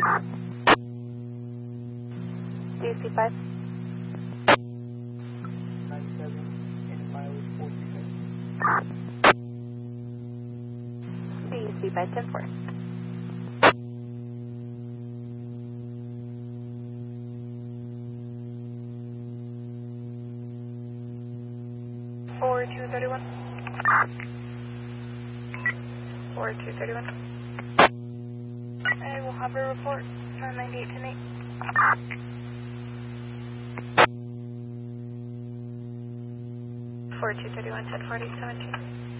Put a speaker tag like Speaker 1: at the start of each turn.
Speaker 1: DC5.
Speaker 2: 97 and mileage 46.
Speaker 1: DC5 10-4.
Speaker 3: Forward 231. Forward 231. I will have a report on 9810-8. Forward 231, 1040, 17.